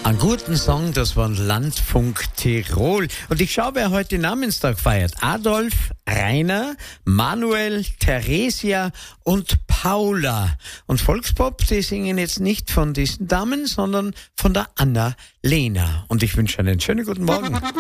Einen guten Song, das war Landfunk Tirol. Und ich schaue, wer heute Namenstag feiert. Adolf, Rainer, Manuel, Theresia und Paula. Und Volkspop, die singen jetzt nicht von diesen Damen, sondern von der Anna-Lena. Und ich wünsche einen schönen guten Morgen.